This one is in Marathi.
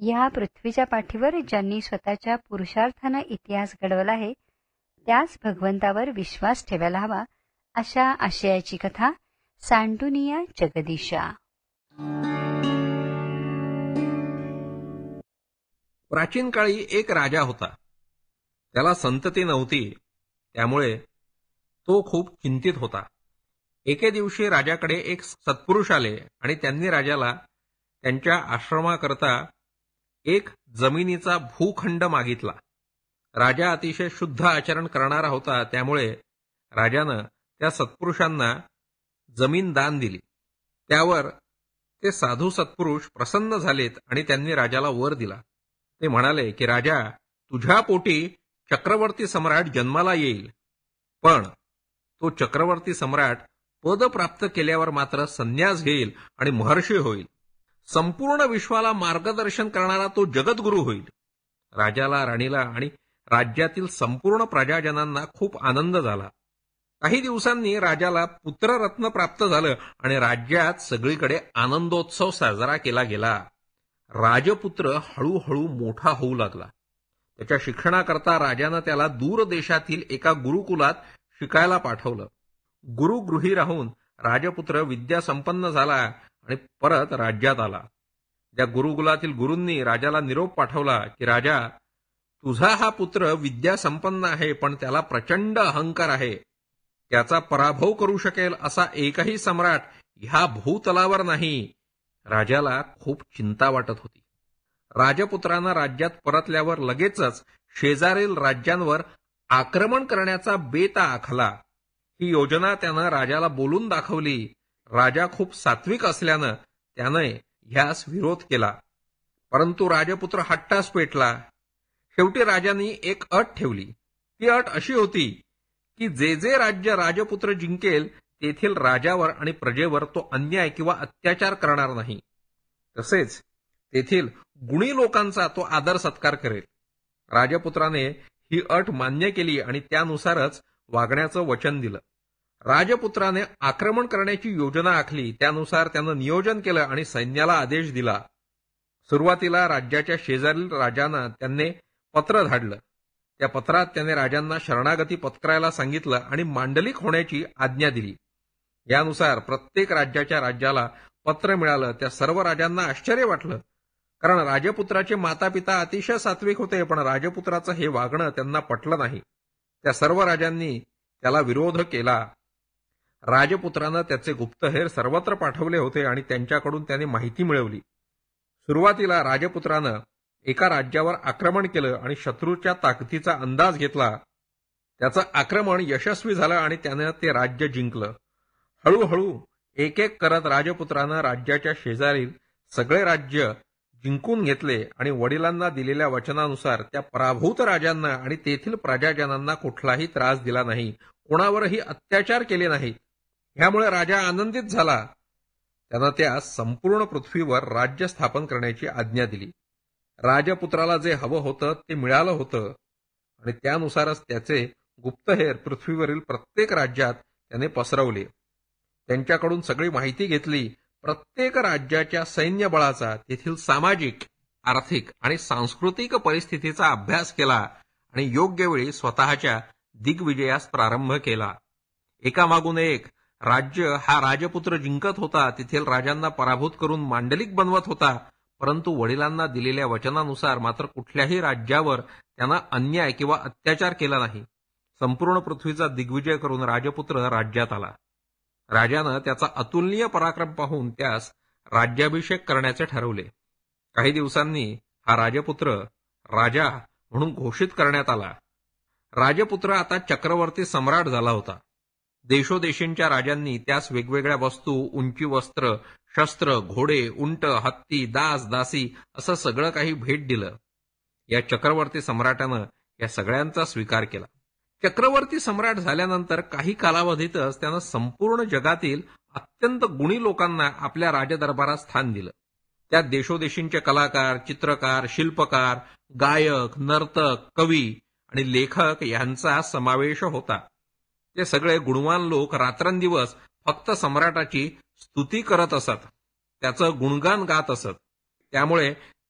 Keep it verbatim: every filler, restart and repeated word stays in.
या पृथ्वीच्या पाठीवर ज्यांनी स्वतःच्या पुरुषार्थानं इतिहास घडवला आहे त्याच भगवंतावर विश्वास ठेवायला हवा, अशा आशयाची कथा सांडुनिया जगदीशा. प्राचीन काळी एक राजा होता. त्याला संतती नव्हती, त्यामुळे तो खूप चिंतित होता. एके दिवशी राजाकडे एक सत्पुरुष आले आणि त्यांनी राजाला त्यांच्या आश्रमाकरता एक जमिनीचा भूखंड मागितला. राजा अतिशय शुद्ध आचरण करणारा होता, त्यामुळे राजानं त्या सत्पुरुषांना जमीन दान दिली. त्यावर ते साधू सत्पुरुष प्रसन्न झालेत आणि त्यांनी राजाला वर दिला. ते म्हणाले की राजा, तुझ्या पोटी चक्रवर्ती सम्राट जन्माला येईल, पण तो चक्रवर्ती सम्राट पद प्राप्त केल्यावर मात्र संन्यास घेईल आणि महर्षी होईल. संपूर्ण विश्वाला मार्गदर्शन करणारा तो जगद्गुरू होईल. राजाला, राणीला आणि राज्यातील संपूर्ण प्रजाजनांना खूप आनंद झाला. काही दिवसांनी राजाला पुत्ररत्न प्राप्त झालं आणि राज्यात सगळीकडे आनंदोत्सव साजरा केला गेला. राजपुत्र हळूहळू मोठा होऊ लागला. त्याच्या शिक्षणाकरता राजानं त्याला दूर देशातील एका गुरुकुलात शिकायला पाठवलं. गुरुगृही राहून राजपुत्र विद्यासंपन्न झाला आणि परत राज्यात आला. त्या गुरुकुलातील गुरूंनी राजाला निरोप पाठवला की राजा, तुझा हा पुत्र विद्यासंपन्न आहे, पण त्याला प्रचंड अहंकार आहे. त्याचा पराभव करू शकेल असा एकही सम्राट ह्या भूतलावर नाही. राजाला खूप चिंता वाटत होती. राजपुत्रानं राज्यात परतल्यावर लगेचच शेजारील राज्यांवर आक्रमण करण्याचा बेत आखला. ही योजना त्यानं राजाला बोलून दाखवली. राजा खूप सात्विक असल्यानं त्याने ह्यास विरोध केला, परंतु राजपुत्र हट्टास पेटला. शेवटी राजांनी एक अट ठेवली. ती अट अशी होती की जे जे राज्य राजपुत्र जिंकेल तेथील राजावर आणि प्रजेवर तो अन्याय किंवा अत्याचार करणार नाही. तसेच तेथील गुणी लोकांचा तो आदर सत्कार करेल. राजपुत्राने ही अट मान्य केली आणि त्यानुसारच वागण्याचं वचन दिलं. राजपुत्राने आक्रमण करण्याची योजना आखली. त्यानुसार त्यानं नियोजन केलं आणि सैन्याला आदेश दिला. सुरुवातीला राज्याच्या शेजारील राजांना त्याने पत्र धाडलं. त्या पत्रात त्याने राजांना शरणागती पत्करायला सांगितलं आणि मांडलिक होण्याची आज्ञा दिली. यानुसार प्रत्येक राज्याच्या राज्याला पत्र मिळालं. त्या सर्व राजांना आश्चर्य वाटलं, कारण राजपुत्राचे मातापिता अतिशय सात्विक होते, पण राजपुत्राचं हे वागणं त्यांना पटलं नाही. त्या सर्व राजांनी त्याला विरोध केला. राजपुत्रानं त्याचे गुप्तहेर सर्वत्र पाठवले होते आणि त्यांच्याकडून त्याने माहिती मिळवली. सुरुवातीला राजपुत्रानं एका राज्यावर आक्रमण केलं आणि शत्रूच्या ताकदीचा अंदाज घेतला. त्याचं आक्रमण यशस्वी झालं आणि त्यानं ते राज्य जिंकलं. हळूहळू एक एक करत राजपुत्रानं राज्याच्या शेजारील सगळे राज्य जिंकून घेतले आणि वडिलांना दिलेल्या वचनानुसार त्या पराभूत राजांना आणि तेथील प्रजाजनांना कुठलाही त्रास दिला नाही, कोणावरही अत्याचार केले नाहीत. ह्यामुळे राजा आनंदित झाला. त्यानं त्या संपूर्ण पृथ्वीवर राज्य स्थापन करण्याची आज्ञा दिली. राजपुत्राला जे हवं होतं ते मिळालं होतं आणि त्यानुसारच त्याचे गुप्तहेर पृथ्वीवरील प्रत्येक राज्यात त्याने पसरवले. त्यांच्याकडून सगळी माहिती घेतली. प्रत्येक राज्याच्या सैन्यबळाचा, तेथील सामाजिक, आर्थिक आणि सांस्कृतिक परिस्थितीचा अभ्यास केला आणि योग्य वेळी स्वतःच्या दिग्विजयास प्रारंभ केला. एकामागून एक राज्य हा राजपुत्र जिंकत होता. तेथील राजांना पराभूत करून मांडलिक बनवत होता, परंतु वडिलांना दिलेल्या वचनानुसार मात्र कुठल्याही राज्यावर त्यांना अन्याय किंवा अत्याचार केला नाही. संपूर्ण पृथ्वीचा दिग्विजय करून राजपुत्र राज्यात आला. राजानं त्याचा अतुलनीय पराक्रम पाहून त्यास राज्याभिषेक करण्याचे ठरवले. काही दिवसांनी हा राजपुत्र राजा म्हणून घोषित करण्यात आला. राजपुत्र आता चक्रवर्ती सम्राट झाला होता. देशोदेशींच्या राजांनी त्यास वेगवेगळ्या वस्तू, उंची वस्त्र, शस्त्र, घोडे, उंट, हत्ती, दास, दासी असं सगळं काही भेट दिलं. या चक्रवर्ती सम्राटानं या सगळ्यांचा स्वीकार केला. चक्रवर्ती सम्राट झाल्यानंतर काही कालावधीतच त्यानं संपूर्ण जगातील अत्यंत गुणी लोकांना आपल्या राजदरबारात स्थान दिलं. त्यात देशोदेशींचे कलाकार, चित्रकार, शिल्पकार, गायक, नर्तक, कवी आणि लेखक यांचा समावेश होता. ते सगळे गुणवान लोक रात्रंदिवस फक्त सम्राटाची स्तुती करत असत, त्याचं गुणगान गात असत. त्यामुळे